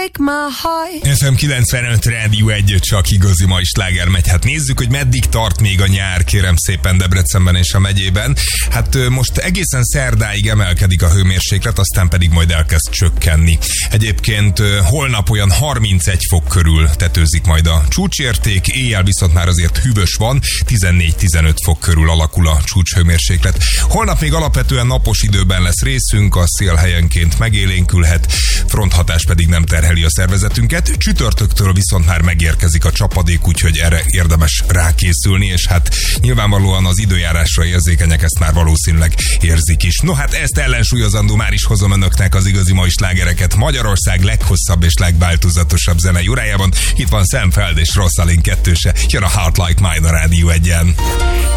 break my heart. FM 95 Rádió 1, csak igazi mai sláger megy. Hát nézzük, hogy meddig tart még a nyár, kérem szépen, Debrecenben és a megyében. Hát most egészen szerdáig emelkedik a hőmérséklet, aztán pedig majd elkezd csökkenni. Egyébként holnap olyan 31 fok körül tetőzik majd a csúcsérték, éjjel viszont már azért hűvös van, 14-15 fok körül alakul a csúcshőmérséklet. Holnap még alapvetően napos időben lesz részünk, a szél helyenként megélénkülhet, fronthatás pedig nem terheli a szervezetünket. Csütörtöktől viszont már megérkezik a csapadék, úgyhogy erre érdemes rákészülni, és hát nyilvánvalóan az időjárásra érzékenyek ezt már valószínűleg érzik is. No hát ezt ellensúlyozandó már is hozom önöknek az igazi mai slágereket Magyarország leghosszabb és legváltozatosabb zenei órájában. Itt van Sam Feld és Rosalind kettőse, jön a Heart Like Mine a Rádió 1-en.